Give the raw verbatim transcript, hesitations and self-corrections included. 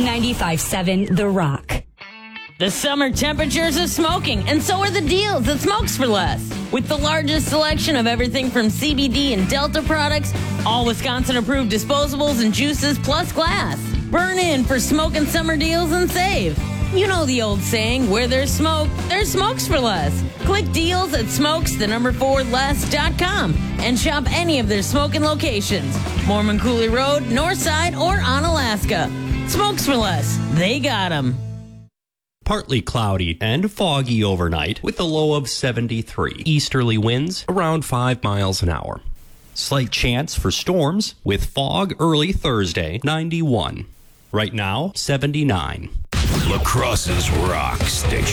ninety-five seven The Rock. The summer temperatures are smoking, and so are the deals at Smokes for Less. With the largest selection of everything from C B D and Delta products, all Wisconsin-approved disposables and juices, plus glass. Burn in for smoking summer deals and save. You know the old saying, where there's smoke, there's Smokes for Less. Click deals at smokes, the number four, less dot com, and shop any of their smoking locations. Mormon Cooley Road, Northside, or on Alaska. Smokes for Less. They got 'em. Partly cloudy and foggy overnight with a low of seventy-three. Easterly winds around five miles an hour. Slight chance for storms with fog early Thursday, ninety-one. Right now, seventy-nine. La Crosse's Rock Station.